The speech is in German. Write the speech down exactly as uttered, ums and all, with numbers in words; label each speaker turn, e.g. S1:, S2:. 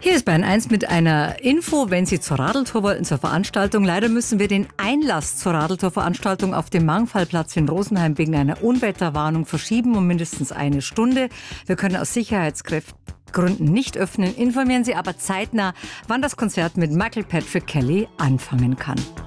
S1: Hier ist Bayern eins mit einer Info, wenn Sie zur Radeltour wollten, zur Veranstaltung. Leider müssen wir den Einlass zur Radeltour-Veranstaltung auf dem Mangfallplatz in Rosenheim wegen einer Unwetterwarnung verschieben um mindestens eine Stunde. Wir können aus Sicherheitsgründen nicht öffnen. Informieren Sie aber zeitnah, wann das Konzert mit Michael Patrick Kelly anfangen kann.